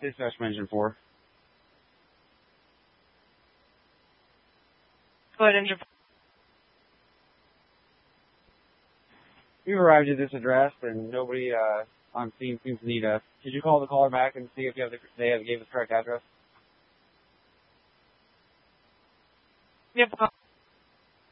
Dispatch Engine 4. Go ahead, Engine 4. We've arrived at this address, and nobody on scene seems to need us. Could you call the caller back and see if they gave us the correct address? Yep.